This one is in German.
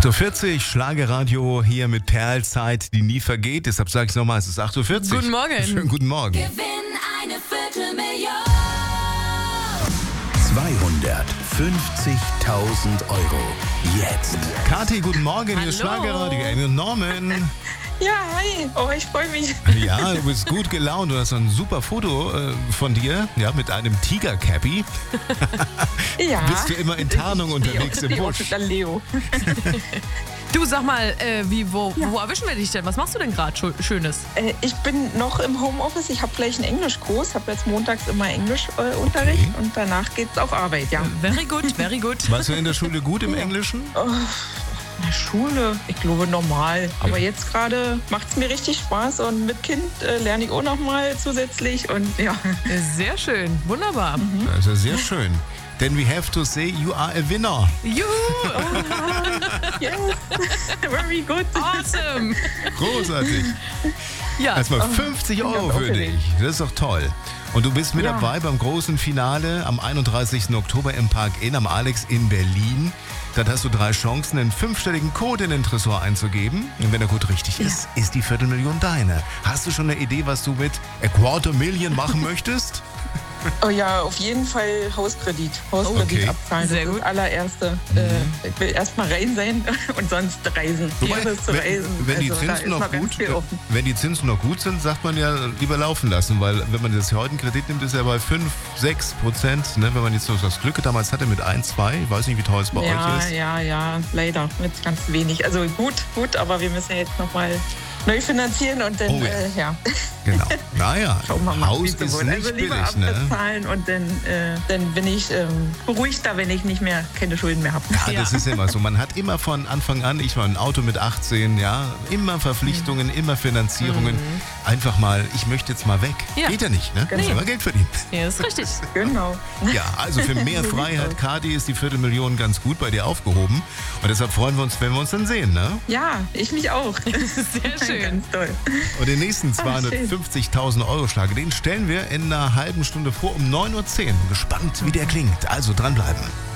8.40 Uhr, Schlagerradio hier mit Perlzeit, die nie vergeht. Deshalb sage ich es nochmal, es ist 8.40 Uhr. Guten Morgen. Schönen guten Morgen. Gewinn eine Viertelmillion. 250.000 Euro. Jetzt. Kathi, guten Morgen, hier ist Hallo. Schlagerradio. Amy und Norman. Ja, hi. Oh, ich freue mich. Ja, du bist gut gelaunt. Du hast ein super Foto von dir, ja, mit einem Tiger-Cappy. Ja. Bist du immer in Tarnung unterwegs im Busch? Der Leo. Du, sag mal, wo erwischen wir dich denn? Was machst du denn gerade Schönes? Ich bin noch im Homeoffice. Ich habe gleich einen Englischkurs. Habe jetzt montags immer Englischunterricht Okay. und danach geht's auf Arbeit, ja. Very good, very good. Warst du in der Schule gut im Englischen? In der Schule, ich glaube normal. Aber jetzt gerade macht es mir richtig Spaß und mit Kind lerne ich auch noch mal zusätzlich und ja. Sehr schön, wunderbar. Das ist sehr schön. Denn we have to say, you are a winner. Juhu, Yes, very good. awesome. Großartig. Ja, Erstmal 50 bin Euro ganz für aufgeregt. dich. Das ist doch toll. Und du bist mit Ja. dabei beim großen Finale am 31. Oktober im Park Inn am Alex in Berlin. Dort hast du 3 Chancen, einen 5-stelligen Code in den Tresor einzugeben. Und wenn der Code richtig ist, ist die Viertelmillion deine. Hast du schon eine Idee, was du mit a Quarter Million machen möchtest? Oh ja, auf jeden Fall Hauskredit. Hauskredit Okay. abzahlen. Sehr das gut. ist das allererste. Ich will erstmal rein sein und sonst reisen. Wobei, Liebe ist zu reisen. wenn die Also, da Zinsen ist noch ganz gut, viel offen. wenn die Zinsen noch gut sind, sagt man ja lieber laufen lassen, weil wenn man das heute einen Kredit nimmt, ist er bei 5-6%. Ne? Wenn man jetzt noch das Glück damals hatte mit 1-2, ich weiß nicht, wie teuer es bei euch ist. Ja, leider. Mit ganz wenig. Also gut, aber wir müssen ja jetzt nochmal neu finanzieren und dann, Oh ja. ja. Genau. Naja, Schauen wir mal, Haus wie es so ist wird. nicht Also lieber billig, ne? abbezahlen und dann bin ich beruhigter, wenn ich nicht mehr keine Schulden mehr habe. Ja, das ist immer so. Man hat immer von Anfang an, ich war ein Auto mit 18, ja, immer Verpflichtungen, immer Finanzierungen. Einfach mal, ich möchte jetzt mal weg. Ja. Geht ja nicht, ne? Muss Nee. immer Geld verdienen. ja, ist richtig. Genau. Ja, also für mehr Freiheit, Kati, ist die Viertelmillion ganz gut bei dir aufgehoben. Und deshalb freuen wir uns, wenn wir uns dann sehen, ne? Ja, ich mich auch. Sehr schön. Ganz toll. Und den nächsten schön. 250.000 Euro Schlag, den stellen wir in einer halben Stunde vor um 9.10 Uhr. Gespannt, wie der klingt. Also dranbleiben.